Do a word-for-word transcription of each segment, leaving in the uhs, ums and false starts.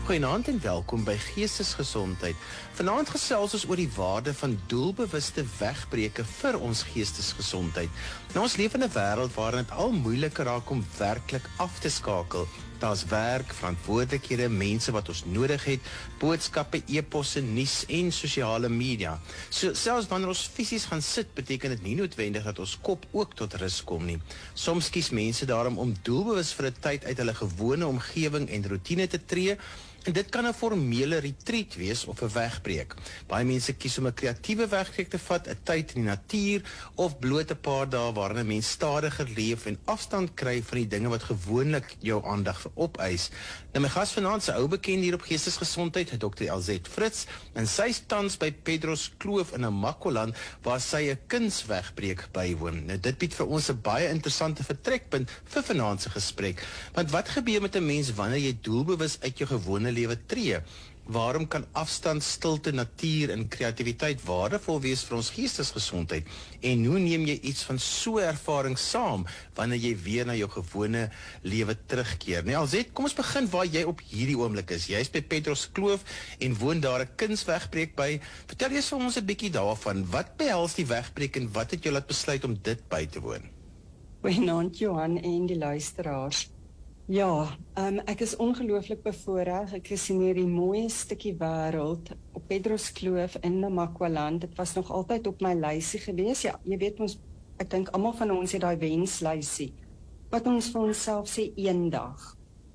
Goeienaand en welkom by Geestesgesondheid. Vanaand gesels ons oor die waarde van doelbewuste wegbreuke vir ons geestesgesondheid. Nou, ons leef in 'n wêreld waarin dit al moeiliker raak om werklik af te skakel. Daar's werk, verantwoordelikhede, mense wat ons nodig het, boodskappe, e-posse, nuus en sosiale media. So selfs wanneer ons fisies gaan sit, beteken dit nie noodwendig dat ons kop ook tot rus kom nie. Soms kies mense daarom om doelbewus vir 'n tyd uit hulle gewone omgewing en roetine te tree. En dit kan 'n formele retreat wees of 'n wegbreek. Baie mense kies om 'n kreatiewe wegbreek te vat, 'n tyd in die natuur of bloot 'n paar dae waarin 'n mens stadiger leef en afstand kry van die dinge wat gewoonlik jou aandag opeis. Nou my gas vanaand, se ou bekend hier op Geestesgesondheid, dokter Elzet Fritz, en sy is tans by Pedros Kloof in Namaqualand waar sy 'n kunswegbreek bywoon. Nou dit bied vir ons 'n baie interessante vertrekpunt vir vanaand se gesprek. Want wat gebeur met 'n mens wanneer jy doelbewus uit jou gewone lewe tree? Waarom kan afstand, stilte, natuur en kreatiwiteit waardevol wees vir ons geestesgesondheid? En hoe neem jy iets van so 'n ervaring saam wanneer jy weer na jou gewone lewe terugkeer? Nou Elzet, kom ons begin waar jy op hierdie oomblik is. Jy is by Pedros Kloof en woon daar 'n kunswegbreek by. Vertel jy vir ons 'n bietjie daarvan. Wat behels die wegbreek en wat het jou laat besluit om dit by te woon? Goeienaand Johan en die luisteraars. Ja, um, ek is ongelooflik bevoorreg. Ek is in hierdie mooie stukkie wêreld op Pedros Kloof in Namaqualand. Dit was nog altyd op my lysie gewees. Ja, jy weet ons, ek dink almal van ons het daai wenslysie wat ons vir onsself sê eendag.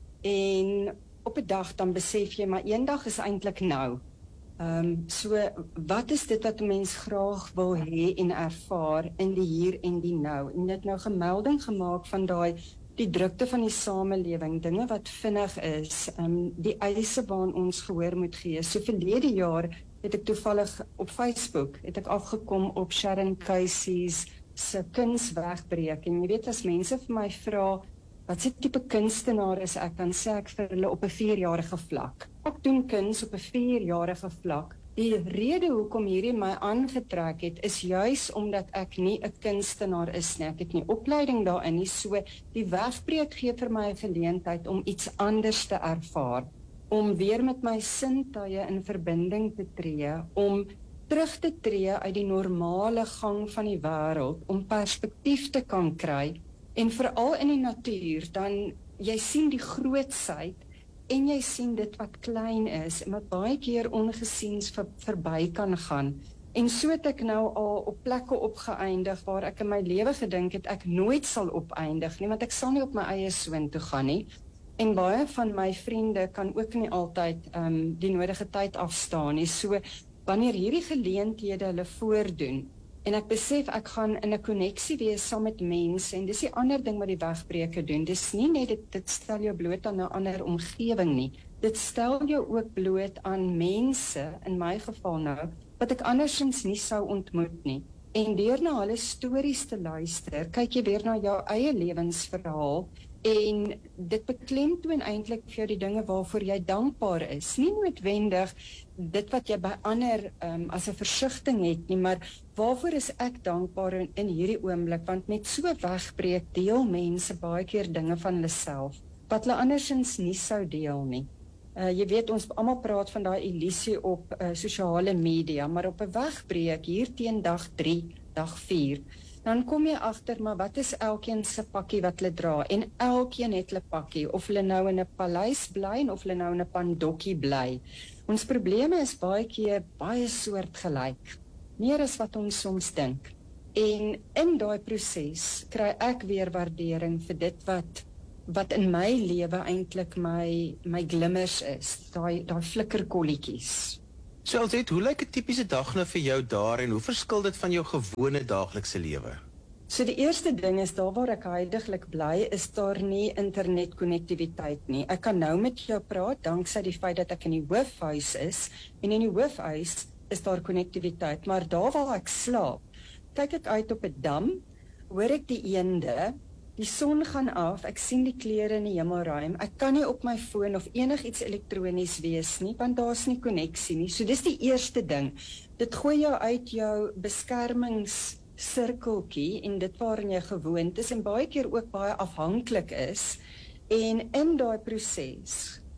En op 'n dag dan besef jy maar eendag is eintlik nou. Ehm um, so wat is dit wat 'n mens graag wil hê en ervaar in die hier en die nou? En dit nou gemelding gemaak van daai die drukte van die samelewing, dinge wat vinnig is, um, die eise waaraan ons gehoor moet gee. So verlede jaar het ek toevallig op Facebook, het ek afgekom op Sharon Casey's se kunswegbreek. En jy weet, as mense vir my vra, wat se tipe kunstenaar is ek, dan sê ek vir hulle op 'n vierjarige vlak. Ek doen kuns op 'n vierjarige vlak. Die rede hoekom hierdie my aangetrek het, is juis omdat ek nie 'n kunstenaar is nie. Ek het nie opleiding daarin nie, so die wegbreek gee vir my 'n geleentheid om iets anders te ervaar, om weer met my sintuie in verbinding te tree, om terug te tree uit die normale gang van die wêreld, om perspektief te kan kry, en veral in die natuur, dan jy sien die grootsheid, en jy sien dit wat klein is, en wat baie keer ongesiens ver, verby kan gaan. En so het ek nou al op plekke opgeëindig, waar ek in my lewe gedink het, ek nooit sal opeindig nie, want ek sal nie op my eie soontoe gaan nie. En baie van my vriende kan ook nie altyd um, die nodige tyd afstaan nie. So, wanneer hierdie geleenthede hulle voordoen, en ek besef ek gaan in 'n koneksie wees saam met mense, en dis die ander ding wat die wegbreuke doen. Dis nie net dit, dit stel jou bloot aan 'n ander omgewing nie. Dit stel jou ook bloot aan mense, in my geval nou, wat ek andersins nie sou ontmoet nie. En deur na hulle stories te luister, kyk jy weer na jou eie lewensverhaal, en dit beklemtoon eintlik vir jou die dinge waarvoor jy dankbaar is. Nie noodwendig dit wat jy by ander um, as 'n versigtiging het nie, maar waarvoor is ek dankbaar in, in hierdie oomblik, want met so wegbreek deel mense baie keer dinge van hulle self, wat hulle andersins nie sou deel nie. Uh, jy weet, ons almal praat van daai illusie op uh, sosiale media, maar op 'n wegbreek, hier teen dag drie, dag vier, dan kom jy agter, maar wat is elkeen se pakkie wat hulle dra, en elkeen het hulle pakkie, of hulle nou in 'n paleis bly, of hulle nou in 'n pandokkie bly. Ons probleme is baie keer baie soortgelyk, meer as wat ons soms dink. En in daai proses kry ek weer waardering vir dit wat wat in my lewe eintlik my my glimmers is, daai daai flikkerkolletjies. So Elzet, hoe lyk 'n tipiese dag nou vir jou daar en hoe verskil dit van jou gewone daaglikse lewe? So die eerste ding is, daar waar ek heiliglik bly, is daar nie internetkonnektiwiteit nie. Ek kan nou met jou praat, danksy die feit dat ek in die hoofhuis is, en in die hoofhuis is daar konnektiwiteit, maar daar waar ek slaap, kyk ek uit op 'n dam, hoor ek die eende, die son gaan af, ek sien die kleure in die hemelruim, ek kan nie op my foon of enigiets elektronies wees nie, want daar's nie konneksie nie. So dis die eerste ding. Dit gooi jou uit jou beskermingssirkeltjie en dit waarin jy gewoond is en baie keer ook baie afhanklik is. En in daai proses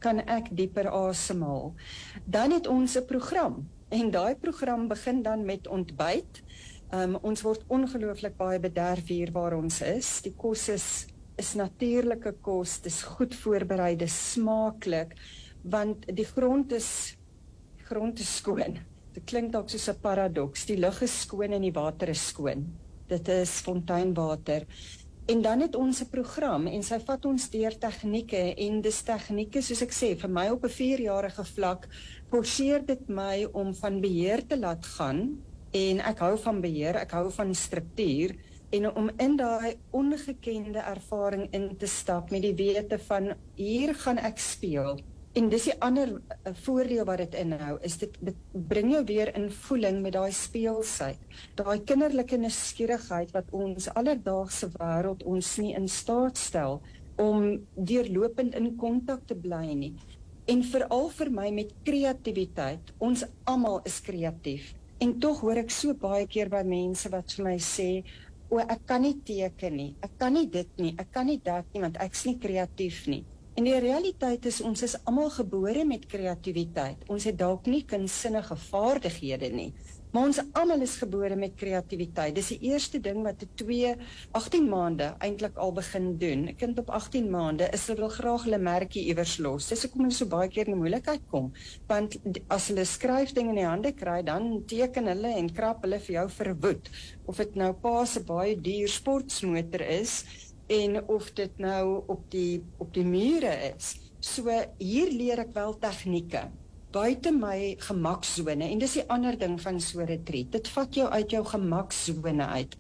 kan ek dieper asemhaal. Dan het ons 'n program en daai program begin dan met ontbyt. Um, ons word ongelooflik baie bederf hier waar ons is. Die kos is, is natuurlike kos, dis goed voorberei, dis smaaklik, want die grond is, grond is skoon. Dit klink dalk soos 'n paradoks. Die lug is skoon en die water is skoon. Dit is fonteinwater. En dan het ons 'n program en sy vat ons deur tegnieke en dis tegnieke, soos ek sê, vir my op 'n vierjarige vlak, forceer dit my om van beheer te laat gaan. En ek hou van beheer, ek hou van struktuur, en om in daai ongekende ervaring in te stap met die wete van, hier gaan ek speel. En dis die ander uh, voordeel wat dit inhou, is dit, dit bring jou weer in voeling met daai speelsheid, daai kinderlike nuuskierigheid wat ons alledaagse wêreld ons nie in staat stel, om deurlopend in kontak te bly nie. En veral vir my met kreatiwiteit, ons almal is kreatief. En tog hoor ek so baie keer by mense wat vir my sê, o, ek kan nie teken nie, ek kan nie dit nie, ek kan nie dat nie, want ek's nie kreatief nie. En die realiteit is, ons is almal gebore met kreatiwiteit. Ons het dalk nie kunsinnige vaardighede nie, maar ons almal is gebore met kreatiwiteit. Dis die eerste ding wat 'n twee, agttien maande eintlik al begin doen. 'n Kind op agttien maande is hulle wil graag hulle merkie iewers los. Dis hoekom hulle so baie keer in die moeilikheid kom, want as hulle skryfding in die hande kry, dan teken hulle en krap hulle vir jou verwoed. Of dit nou pa se baie duur sportsmotor is, en of dit nou op die, op die mure is. So hier leer ek wel tegnieke, buite my gemaksone, en dis die ander ding van so 'n retreat, dit vat jou uit jou gemaksone uit,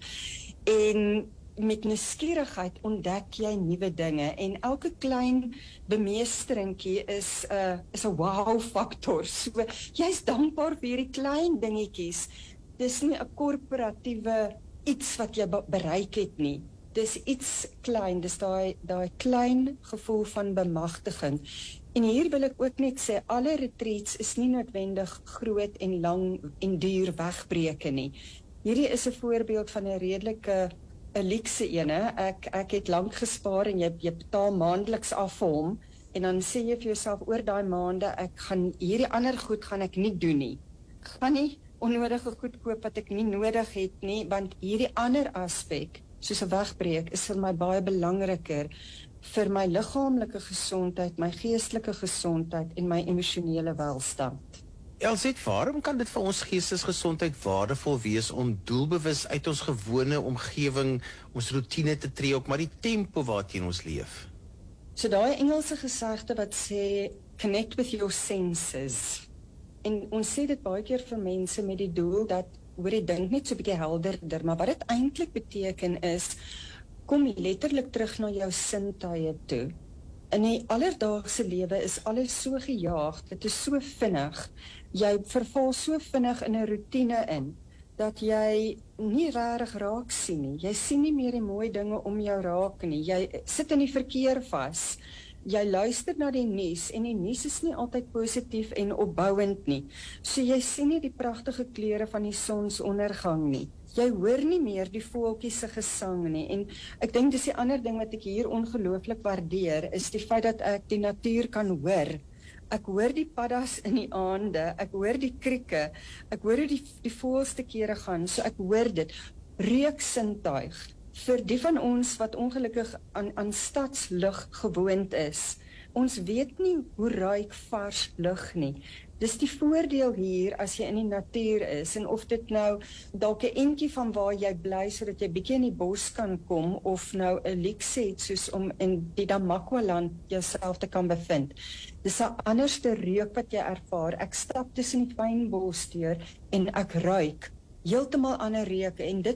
en met nuuskierigheid ontdek jy nuwe dinge, en elke klein bemeesteringkie is 'n uh, is 'n wow faktor, so jy's dankbaar vir hierdie klein dingetjies, dis nie 'n korporatiewe iets wat jy bereik het nie, dis iets klein, dis daai daai klein gevoel van bemagtiging. En hier wil ek ook net sê, alle retreats is nie noodwendig groot en lang en duur wegbreke nie. Hierdie is 'n voorbeeld van 'n redelike 'n luukse ene. Ek ek het lank gespaar en jy jy betaal maandeliks af vir hom, en dan sê jy vir jouself, oor daai maande, ek gaan hierdie ander goed gaan ek nie doen nie. Ek gaan nie onnodige goed koop wat ek nie nodig het nie, want hierdie ander aspek, soos 'n wegbreek, is vir my baie belangriker vir my liggaamlike gesondheid, my geestelike gesondheid en my emosionele welstand. Elsie, waarom kan dit vir ons geestesgesondheid waardevol wees om doelbewus uit ons gewone omgewing, ons roetine te tree, op maar die tempo waarteen ons leef? So daai Engelse gesegde wat sê, connect with your senses. En ons sê dit baie keer vir mense met die doel dat, hoor jy, dink net so 'n bietjie helderder, maar wat dit eintlik beteken is, kom letterlik terug na jou sintuie toe. In die alledaagse lewe is alles so gejaag, dit is so vinnig, jy verval so vinnig in 'n roetine in, dat jy nie regtig raak sien nie, jy sien nie meer die mooi dinge om jou raak nie, jy sit in die verkeer vas, jy luister na die nuus, en die nuus is nie altyd positief en opbouend nie, so jy sien nie die pragtige kleure van die sonsondergang nie, jy hoor nie meer die voeltjies se gesang nie, en ek dink dis die ander ding wat ek hier ongelooflik waardeer, is die feit dat ek die natuur kan hoor. Ek hoor die paddas in die aande, ek hoor die krieke, ek hoor hoe die, die voëls te kere gaan, so ek hoor dit. Reuksintuig, vir die van ons wat ongelukkig aan, aan stadslug gewoond is, ons weet nie hoe ruik vars lug nie. Dis die voordeel hier as jy in die natuur is, en of dit nou dalk 'n entjie van waar jy bly sodat jy bietjie in die bos kan kom, of nou 'n luukse het soos om in die Namakwa-land jouself te kan bevind. Dis 'n anderste reuk wat jy ervaar. Ek stap tussen die fynbos deur en ek ruik heeltemal ander reuke, en dit